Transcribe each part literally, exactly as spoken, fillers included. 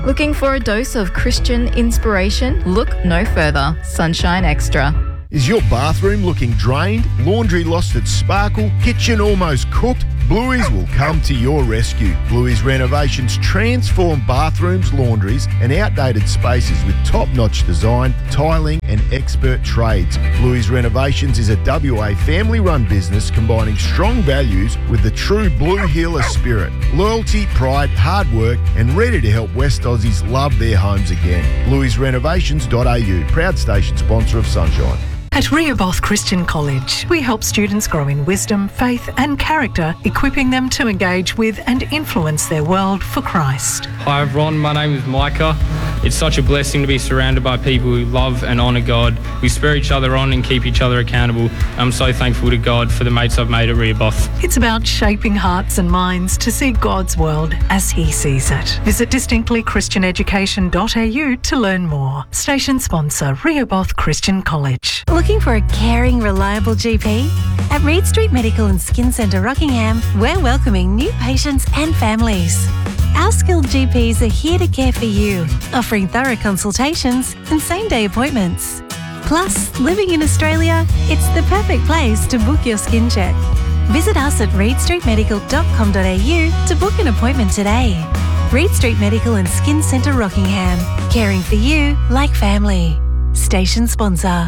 Looking for a dose of Christian inspiration? Look no further. Sunshine Extra. Is your bathroom looking drained? Laundry lost its sparkle? Kitchen almost cooked? Bluey's will come to your rescue. Bluey's Renovations transform bathrooms, laundries and outdated spaces with top-notch design, tiling and expert trades. Bluey's Renovations is a W A family-run business combining strong values with the true Blue Healer spirit. Loyalty, pride, hard work and ready to help West Aussies love their homes again. blueys renovations dot a u, proud station sponsor of Sunshine. At Rehoboth Christian College, we help students grow in wisdom, faith and character, equipping them to engage with and influence their world for Christ. Hi everyone, my name is Micah. It's such a blessing to be surrounded by people who love and honour God. We spur each other on and keep each other accountable. I'm so thankful to God for the mates I've made at Rehoboth. It's about shaping hearts and minds to see God's world as He sees it. Visit distinctly christian education dot a u to learn more. Station sponsor, Rehoboth Christian College. Looking for a caring, reliable G P? At Reed Street Medical and Skin Centre Rockingham, we're welcoming new patients and families. Our skilled G Ps are here to care for you, offering thorough consultations and same-day appointments. Plus, living in Australia, it's the perfect place to book your skin check. Visit us at reed street medical dot com dot a u to book an appointment today. Reed Street Medical and Skin Centre Rockingham, caring for you like family. Station sponsor.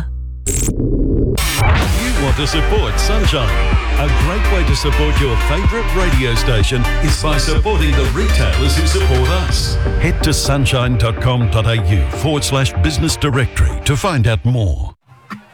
You want to support Sunshine? A great way to support your favourite radio station is by supporting the retailers who support us. Head to sunshine dot com dot a u forward slash business directory to find out more.